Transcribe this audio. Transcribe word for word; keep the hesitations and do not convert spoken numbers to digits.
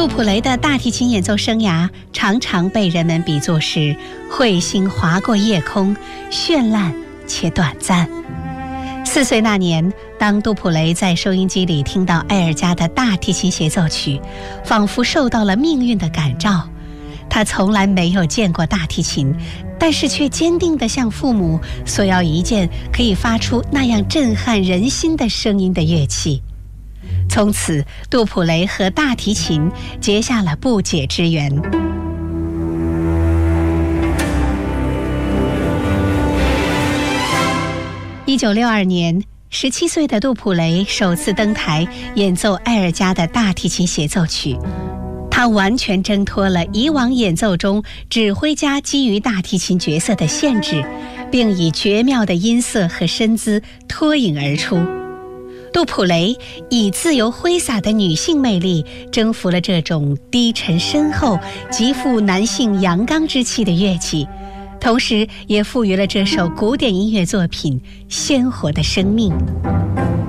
杜普雷的大提琴演奏生涯常常被人们比作是彗星划过夜空，绚烂且短暂。四岁那年，当杜普雷在收音机里听到埃尔加的大提琴协奏曲，仿佛受到了命运的感召。他从来没有见过大提琴，但是却坚定地向父母索要一件可以发出那样震撼人心的声音的乐器。从此，杜普雷和大提琴结下了不解之缘。一九六二年，十七岁的杜普雷首次登台演奏埃尔加的大提琴协奏曲。他完全挣脱了以往演奏中指挥家基于大提琴角色的限制，并以绝妙的音色和身姿脱颖而出。杜普雷以自由挥洒的女性魅力征服了这种低沉深厚、极富男性阳刚之气的乐器，同时也赋予了这首古典音乐作品鲜活的生命。